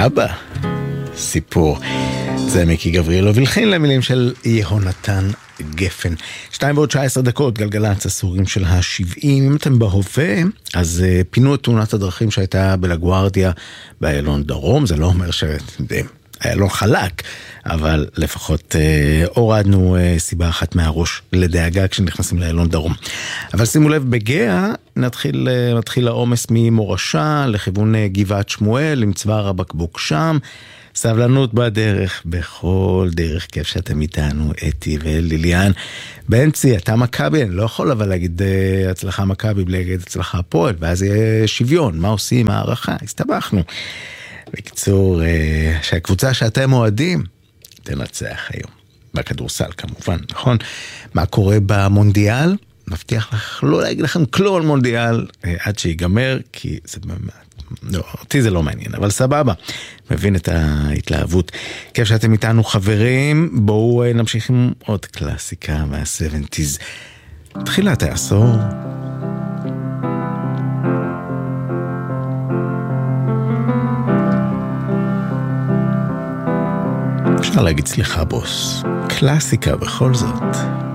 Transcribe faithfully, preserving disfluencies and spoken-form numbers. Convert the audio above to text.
אבא, סיפור. זה מיקי גבריאלוב, ולחין למילים של יהונתן גפן. שתיים ועוד תשע עשרה דקות, גלגלצ, הסורים של השבעים. אם אתם בהווה, אז uh, פינו את תאונת הדרכים שהייתה בלגוארדיה באיילון דרום. זה לא אומר שאיילון חלק, אבל לפחות uh, הורדנו uh, סיבה אחת מהראש לדאגה כשנכנסים לאיילון דרום. אבל שימו לב, בגאה נתחיל, uh, מתחיל העומס ממורשה לכיוון uh, גבעת שמואל, עם צוואר הבקבוק שם. סבלנות בדרך, בכל דרך. כיף שאתם איתנו, אתי וליליאן. בנצי, אתה מכבי, אני לא יכול אבל להגיד הצלחה מכבי בלי להגיד הצלחה הפועל, ואז יהיה שוויון. מה עושים? הערכה? הסתבכנו. בקצור, שהקבוצה שאתם אוהדים תנצח היום. בכדורסל כמובן, נכון? מה קורה במונדיאל? מבטיח לך לא להגיד לכם כלום על מונדיאל עד שיגמר, כי זה באמת לא, אותי זה לא מעניין, אבל סבבה, מבין את ההתלהבות. כיף שאתם איתנו חברים. בואו נמשיך עם עוד קלאסיקה מה-שבעים. תחילת העשור. אפשר להגיד סליחה בוס, קלאסיקה בכל זאת.